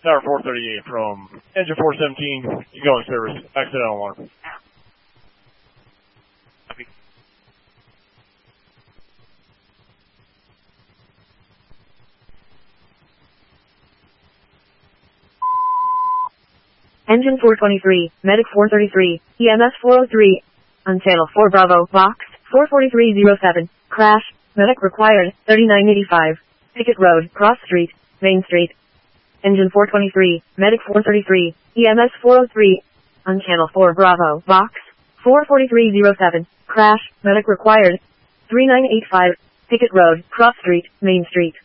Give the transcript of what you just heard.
Tower 438 from engine 417, you going service, accidental alarm. Engine 423, Medic 433, EMS 403, on channel 4 Bravo, box 44307, crash, medic required, 3985, Pickett Road, Cross Street, Main Street. Engine 423, Medic 433, EMS 403, on channel 4 Bravo, box 44307, crash, medic required, 3985, Pickett Road, Cross Street, Main Street.